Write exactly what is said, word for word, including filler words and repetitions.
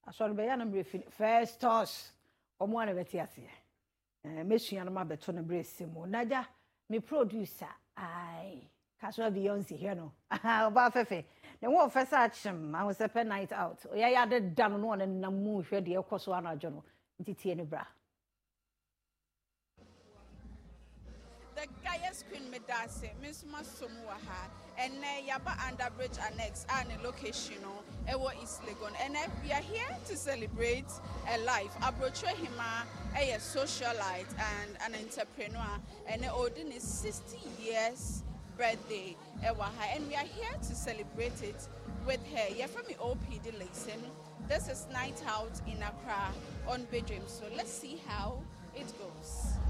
Asɔre bɛyɛ na mmerɛ first toss ɔmo ana bɛte ase eh mesua no ma bɛto no brɛ simu naja me producer ai Kaswa Beyonce here no oba fefe ne wo fesa achim I was a pen night out oya ya de dan no na namu hwɛ de ekoso anadwo no ntitie ne bra. The Gaia's Queen Medase, Miss Masomuaha, and Yaba Underbridge Annex, and a location, Ewa East Legon. And we are here to celebrate a life. Abrochwe Hima, a socialite and an entrepreneur, and Odin is sixty years birthday, Ewaha. And we are here to celebrate it with her. You're from the O P D Listen. This is Night Out in Accra on Bedroom. So let's see how it goes.